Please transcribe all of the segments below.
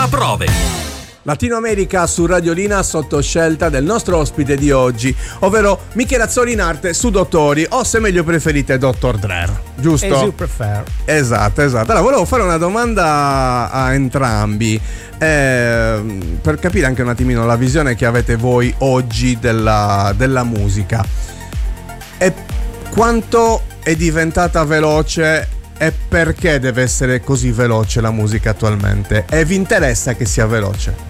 Sala Prove. Latino America su Radiolina sotto scelta del nostro ospite di oggi, ovvero Michele Azzoli in arte su Dottori, o se meglio preferite Dr. Dre, giusto? As you prefer. Esatto. Allora volevo fare una domanda a entrambi per capire anche un attimino la visione che avete voi oggi della musica e quanto è diventata veloce e perché deve essere così veloce la musica attualmente, e vi interessa che sia veloce?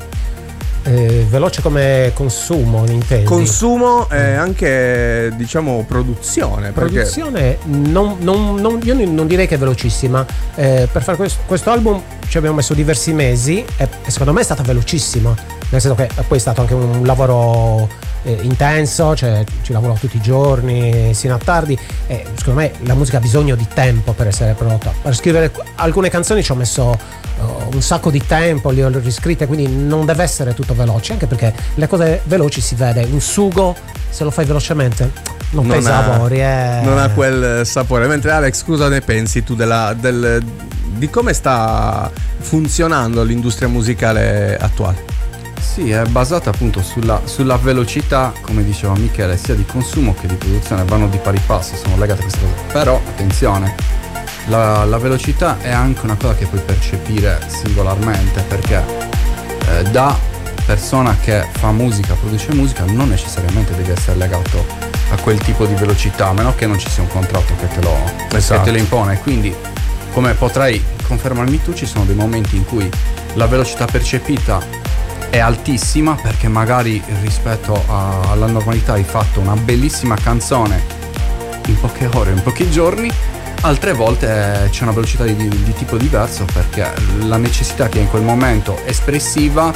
Veloce come consumo, intendi? Consumo e anche, diciamo, produzione. Produzione io non direi che è velocissima. Per fare questo album ci abbiamo messo diversi mesi e secondo me è stata velocissima, nel senso che poi è stato anche un lavoro intenso, cioè ci lavoro tutti i giorni sino a tardi, e secondo me la musica ha bisogno di tempo per essere prodotta. Per scrivere alcune canzoni ci ho messo un sacco di tempo, le ho riscritte, quindi non deve essere tutto veloce, anche perché le cose veloci si vede, un sugo se lo fai velocemente non ha sapori, non ha quel sapore. Mentre Alex, cosa ne pensi tu di come sta funzionando l'industria musicale attuale? Sì, è basata appunto sulla velocità, come diceva Michele, sia di consumo che di produzione, vanno di pari passo, sono legate a queste cose. Però attenzione, la velocità è anche una cosa che puoi percepire singolarmente, perché da persona che fa musica, produce musica, non necessariamente devi essere legato a quel tipo di velocità, a meno che non ci sia un contratto che te lo impone. Quindi, come potrai confermarmi tu, ci sono dei momenti in cui la velocità percepita è altissima, perché magari rispetto alla normalità hai fatto una bellissima canzone in poche ore, in pochi giorni. Altre volte c'è una velocità di tipo diverso, perché la necessità che hai in quel momento espressiva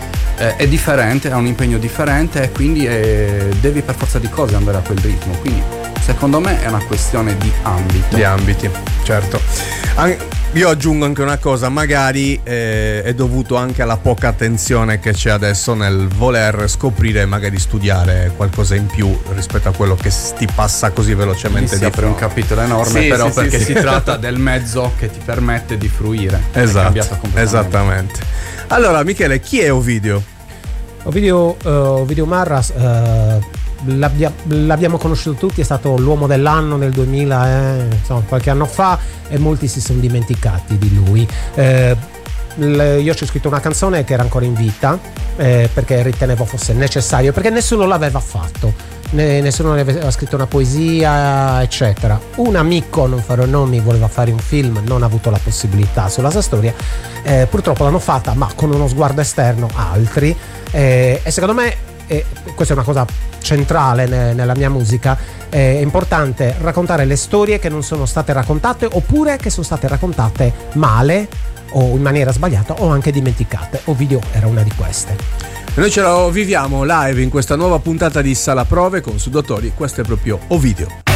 è differente, ha un impegno differente, e quindi devi per forza di cose andare a quel ritmo. Quindi secondo me è una questione di ambito. Di ambiti, certo. Io aggiungo anche una cosa, magari è dovuto anche alla poca attenzione che c'è adesso nel voler scoprire, magari studiare qualcosa in più rispetto a quello che ti passa così velocemente. Si apre un capitolo enorme, però perché si tratta del mezzo che ti permette di fruire. Esatto, è cambiato completamente. Esattamente. Allora Michele, chi è Ovidio? Ovidio Marras, l'abbiamo conosciuto tutti, è stato l'uomo dell'anno nel 2000, insomma, qualche anno fa, e molti si sono dimenticati di lui. Io ci ho scritto una canzone che era ancora in vita, perché ritenevo fosse necessario, perché nessuno l'aveva fatto, nessuno aveva scritto una poesia, eccetera. Un amico, non farò nomi, voleva fare un film, non ha avuto la possibilità sulla sua storia, purtroppo l'hanno fatta, ma con uno sguardo esterno altri, e secondo me questa è una cosa centrale nella mia musica. È importante raccontare le storie che non sono state raccontate, oppure che sono state raccontate male o in maniera sbagliata o anche dimenticate. Ovidio era una di queste. Noi ce lo viviamo live in questa nuova puntata di Sala Prove con Su Dottori. Questo è proprio Ovidio.